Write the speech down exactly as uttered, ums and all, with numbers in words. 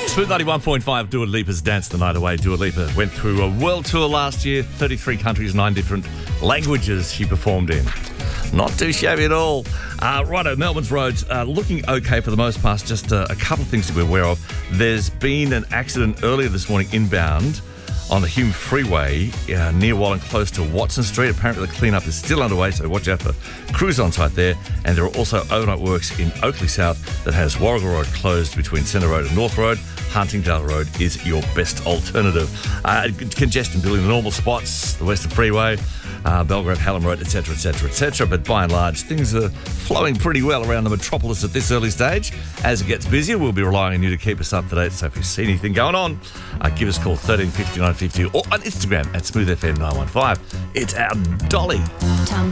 Smooth ninety-one point five, Dua Lipa's Dance the Night Away. Dua Lipa went through a world tour last year, thirty-three countries, nine different languages she performed in. Not too shabby at all. Uh, righto, Melbourne's roads uh, looking okay for the most part. Just uh, a couple of things to be aware of. There's been an accident earlier this morning inbound on the Hume Freeway uh, near Wallen, close to Watson Street. Apparently the clean-up is still underway, so watch out for crews on site there. And there are also overnight works in Oakley South that has Warrigal Road closed between Centre Road and North Road. Huntingdale Road is your best alternative. Uh, congestion building the normal spots, the Western Freeway, uh, Belgrave, Hallam Road, et cetera, et cetera, et cetera. But by and large, things are flowing pretty well around the metropolis at this early stage. As it gets busier, we'll be relying on you to keep us up to date. So if you see anything going on, uh, give us a call, thirteen fifty, nine fifty, or on Instagram at Smooth F M nine one five. It's our Dolly.